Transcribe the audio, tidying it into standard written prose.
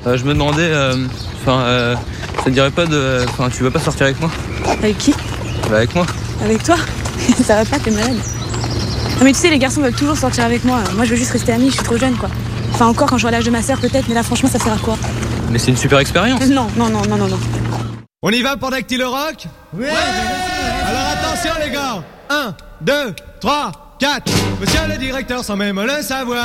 Je me demandais, ça te dirait pas de... Enfin, tu veux pas sortir avec moi? Avec qui? Bah avec moi. Avec toi? Ça va pas, t'es malade. Non mais tu sais, les garçons veulent toujours sortir avec moi. Moi, je veux juste rester amie, je suis trop jeune, quoi. Enfin, encore quand j'aurai l'âge de ma sœur, peut-être, mais là, franchement, ça sert à quoi? Mais c'est une super expérience. Non. On y va pour Dactyl Rock? Oui. Alors attention les gars. 1, 2, 3, 4. Monsieur le directeur sans même le savoir.